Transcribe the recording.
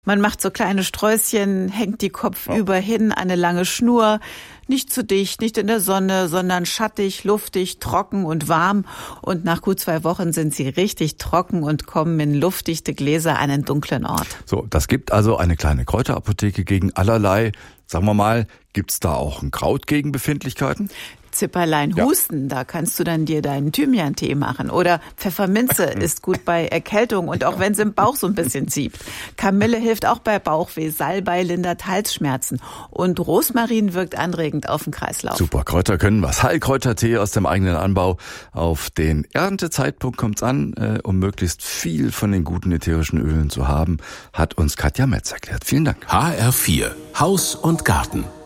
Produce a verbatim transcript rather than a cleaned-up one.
Man macht so kleine Sträußchen, hängt die kopfüber hin, eine lange Schnur. Nicht zu dicht, nicht in der Sonne, sondern schattig, luftig, trocken und warm. Und nach gut zwei Wochen sind sie richtig trocken und kommen in luftdichte Gläser an einen dunklen Ort. So, das gibt also eine kleine Kräuterapotheke gegen allerlei. Sagen wir mal, gibt's da auch ein Kraut gegen Befindlichkeiten? Zipperlein, Ja. Husten, da kannst du dann dir deinen Thymian-Tee machen. Oder Pfefferminze ist gut bei Erkältung und auch wenn es im Bauch so ein bisschen zieht. Kamille hilft auch bei Bauchweh, Salbei lindert Halsschmerzen und Rosmarin wirkt anregend auf den Kreislauf. Super, Kräuter können was. Heilkräutertee aus dem eigenen Anbau. Auf den Erntezeitpunkt kommt's an, äh, um möglichst viel von den guten ätherischen Ölen zu haben, hat uns Katja Metz erklärt. Vielen Dank. H R vier, Haus und Garten.